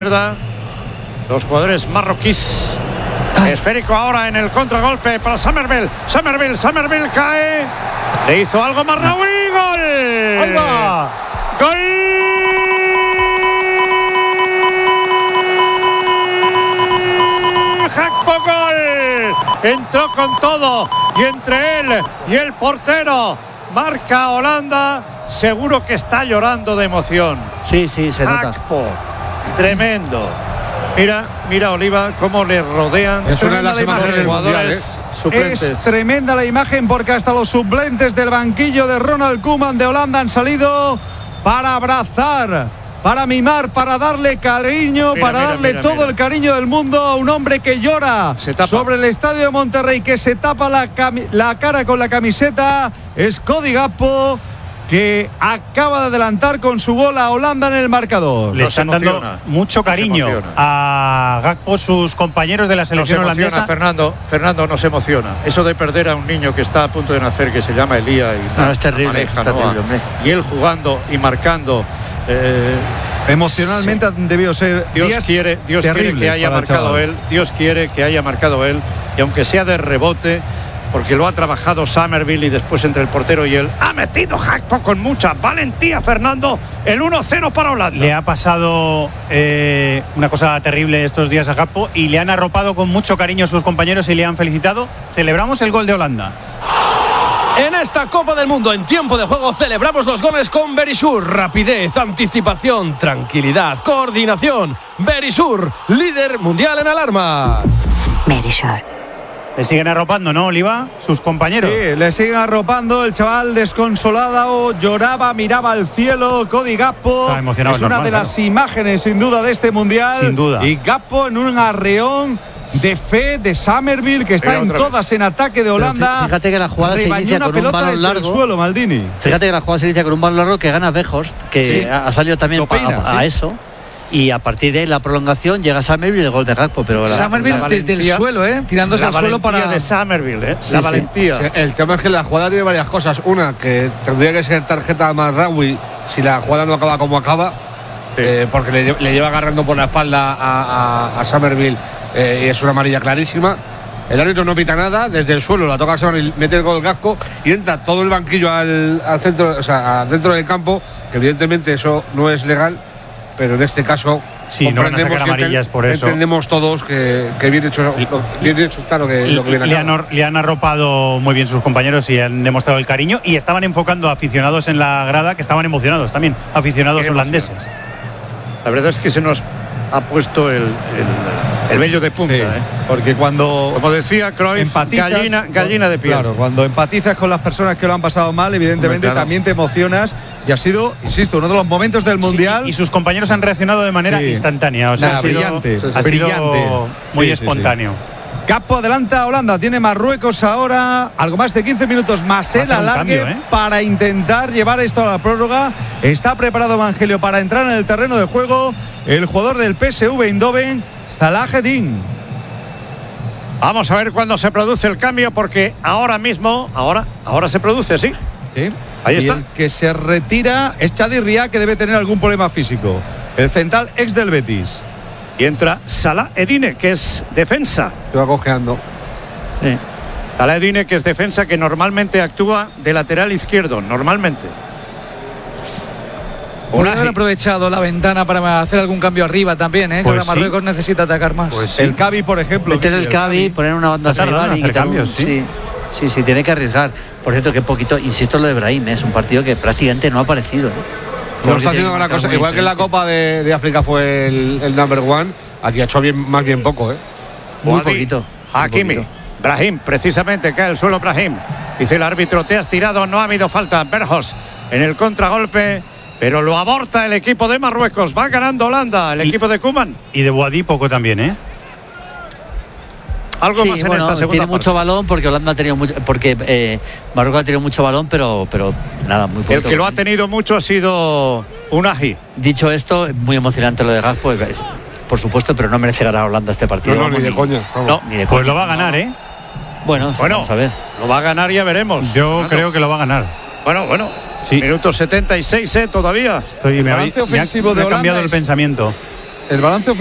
Los jugadores marroquíes. Esférico ahora en el contragolpe para Summerville. Summerville cae. Le hizo algo Marraoui. ¡Gol! ¡Ahí va! ¡Gol! Gakpo, gol. Entró con todo. Y entre él y el portero marca Holanda. Seguro que está llorando de emoción. Sí, se nota. Gakpo. Tremendo. Mira Oliva cómo le rodean. Es una de las imágenes del jugadores suplentes. Es tremenda la imagen porque hasta los suplentes del banquillo de Ronald Koeman de Holanda han salido para abrazar, para mimar, para darle cariño, todo el cariño del mundo a un hombre que llora sobre el estadio de Monterrey, que se tapa la cara con la camiseta. Es Cody Gakpo, que acaba de adelantar con su gol a Holanda en el marcador. Le están dando mucho cariño a Gakpo sus compañeros de la selección holandesa. Fernando nos emociona. Eso de perder a un niño que está a punto de nacer, que se llama Elías, y es terrible, y él jugando y marcando. Emocionalmente debió ser. Dios quiere que haya marcado él. Dios quiere que haya marcado él, y aunque sea de rebote, porque lo ha trabajado Summerville, y después entre el portero y él ha metido Gakpo con mucha valentía, Fernando, el 1-0 para Holanda. Le ha pasado una cosa terrible estos días a Gakpo y le han arropado con mucho cariño sus compañeros y le han felicitado. Celebramos el gol de Holanda. En esta Copa del Mundo, en tiempo de juego, celebramos los goles con Verisur. Rapidez, anticipación, tranquilidad, coordinación. Verisur, líder mundial en alarmas. Verisur. Le siguen arropando, ¿no, Oliva? Sus compañeros. Sí, le siguen arropando. El chaval desconsolado lloraba, miraba al cielo. Cody Gakpo es una de las imágenes, sin duda, de este mundial. Sin duda. Y Gakpo en un arreón de fe de Summerville, que está en todas en ataque de Holanda. Fíjate que la jugada se inicia con un balón largo. Suelo, Maldini. Fíjate que la jugada se inicia con un balón largo que gana Weghorst, que ha salido también a eso. Y a partir de la prolongación llega Summerville y el gol de Gakpo. Pero Summerville desde el suelo, tirándose al suelo para. La valentía de Summerville, la valentía. El tema es que la jugada tiene varias cosas. Una, que tendría que ser tarjeta a Marraoui si la jugada no acaba como acaba, porque le lleva agarrando por la espalda a Summerville, y es una amarilla clarísima. El árbitro no pita nada, desde el suelo la toca a Summerville, mete el gol Gakpo y entra todo el banquillo al centro, o sea, dentro del campo, que evidentemente eso no es legal. Pero en este caso no van a sacar amarillas por eso. Entendemos todos que bien hecho está lo que viene le han arropado muy bien sus compañeros y han demostrado el cariño, y estaban enfocando a aficionados en la grada que estaban emocionados también, aficionados holandeses. La verdad es que se nos ha puesto el vello de punta, porque cuando, como decía Cruyff, gallina de piel. Claro, cuando empatizas con las personas que lo han pasado mal, evidentemente también te emocionas, y ha sido, insisto, uno de los momentos del mundial. Y sus compañeros han reaccionado de manera instantánea, o sea, brillante, muy espontáneo. Gakpo adelanta a Holanda, tiene Marruecos ahora, algo más de 15 minutos más el alargue para intentar llevar esto a la prórroga. Está preparado Evangelio para entrar en el terreno de juego el jugador del PSV Eindhoven, Salah Eddin. Vamos a ver cuándo se produce el cambio, porque ahora mismo, ahora se produce, sí. Ahí está. El que se retira es Chadi Ria, que debe tener algún problema físico. El central ex del Betis. Y entra Salah Eddin, que es defensa. Se va cojeando. Salah Eddin, que es defensa, que normalmente actúa de lateral izquierdo, normalmente. Puede haber aprovechado la ventana para hacer algún cambio arriba también, que ahora Marruecos necesita atacar más. El Cavi, por ejemplo. Meter el Cavi, poner una banda rival y quitar cambios. Sí, tiene que arriesgar. Por cierto, que poquito, insisto, lo de Brahim, es un partido que prácticamente no ha aparecido. No está haciendo gran cosa. Igual que en la Copa de África fue el number one, aquí ha hecho más bien poco. Muy poquito. Hakimi. Brahim, precisamente, cae al suelo Brahim. Dice el árbitro, te has tirado, no ha habido falta. Weghorst en el contragolpe, pero lo aborta el equipo de Marruecos. Va ganando Holanda, el equipo de Koeman. Y de Boadí poco también, Algo más en esta segunda tiene parte. Mucho balón, porque Holanda ha tenido mucho, porque Marruecos ha tenido mucho balón, pero nada, muy poco. El que lo ha tenido mucho ha sido Unai. Dicho esto, muy emocionante lo de Gakpo, por supuesto, pero no merece ganar a Holanda este partido. No, ni de coña. Ni de coña. Pues lo va a ganar, Bueno, vamos a ver. Lo va a ganar, ya veremos. Yo creo que lo va a ganar. Bueno. Sí. Minuto 76, todavía. El balance ofensivo de Holanda ha cambiado es el pensamiento. El balance